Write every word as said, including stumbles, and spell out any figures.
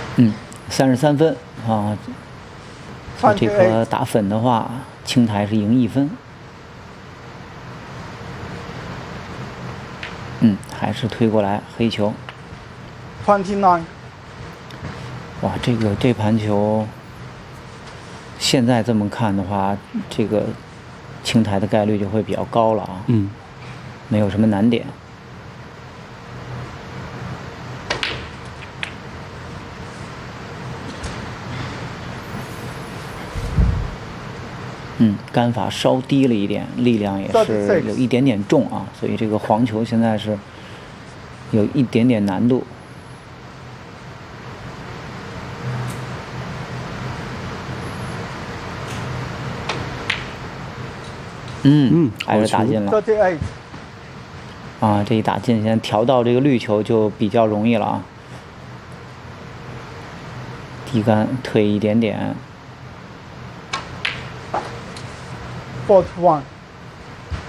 嗯，三十三分啊。所以这颗打粉的话，青台是赢一分。嗯，还是推过来黑球。 twenty-nine。 哇，这个这盘球，现在这么看的话，这个青台的概率就会比较高了啊。 嗯， 没有什么难点。嗯，杆法稍低了一点，力量也是有一点点重啊，所以这个黄球现在是有一点点难度。嗯，还是打进了。啊，这一打进，现在调到这个绿球就比较容易了啊。低杆退一点点。 forty-one。